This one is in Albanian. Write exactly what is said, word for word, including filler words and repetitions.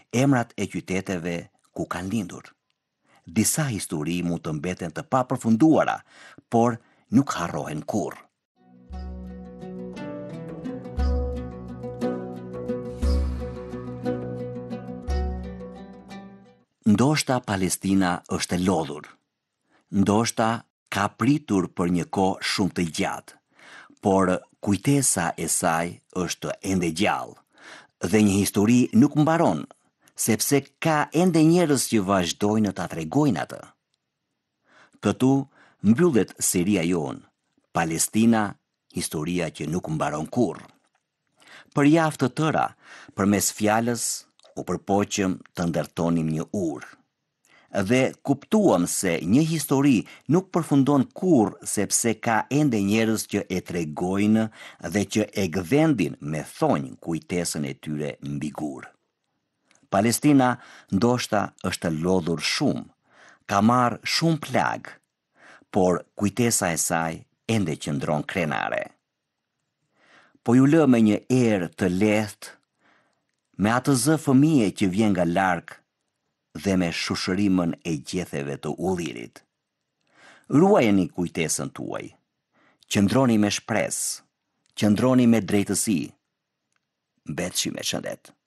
emrat e qyteteve ku kanë lindur. Disa histori mund të mbeten të papërfunduara, por nuk harrohen kurrë. Ndoshta Palestina është e lodhur. Ndoshta ka pritur për një kohë shumë të gjatë, por kujtesa e saj është ende gjallë dhe një histori nuk mbaron, sepse ka ende njerëz që vazhdojnë ta tregojnë atë. Këtu mbyllet seria jonë, Palestina, historia që nuk mbaron kurrë. Për javë të tëra, përmes fjalës, u përpoqëm të ndërtonim një urë. Dhe kuptuam se një histori nuk përfundon kurrë sepse ka ende njerëz që e tregojnë dhe që e gdhendin me thonjë kujtesën e tyre mbi gur. Palestina ndoshta është lodhur shumë, ka marrë shumë plag, por kujtesa e saj ende qëndron krenare. Po ju lë me një erë të lehtë, me atë zë fëmije që vjen nga larg dhe me shushërimën e gjetheve të ullirit. Ruajeni kujtesën tuaj, qëndroni me shpresë, qëndroni me drejtësi, mbetëshi me shëndet.